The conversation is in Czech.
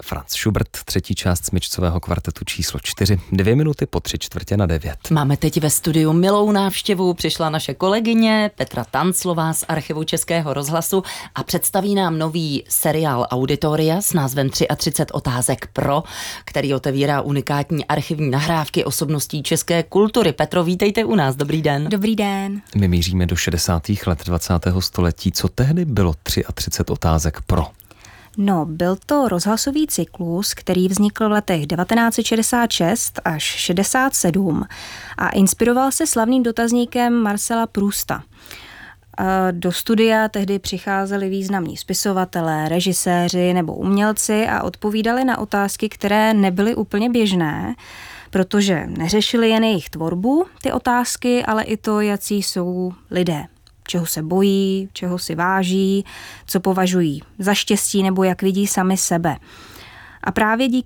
Franz Schubert, třetí část smyčcového kvartetu číslo 4, 2 minuty po 8:45. Máme teď ve studiu milou návštěvu, přišla naše kolegyně Petra Tanclová z Archivu Českého rozhlasu a představí nám nový seriál Auditoria s názvem 33 otázek pro, který otevírá unikátní archivní nahrávky osobností české kultury. Petro, vítejte u nás, dobrý den. Dobrý den. My míříme do 60. let 20. století. Co tehdy bylo 33 otázek pro? No, byl to rozhlasový cyklus, který vznikl v letech 1966 až 67 a inspiroval se slavným dotazníkem Marcela Prousta. Do studia tehdy přicházeli významní spisovatelé, režiséři nebo umělci a odpovídali na otázky, které nebyly úplně běžné, protože neřešili jen jejich tvorbu, ty otázky, ale i to, jací jsou lidé. Čeho se bojí, čeho si váží, co považují za štěstí nebo jak vidí sami sebe. A právě díky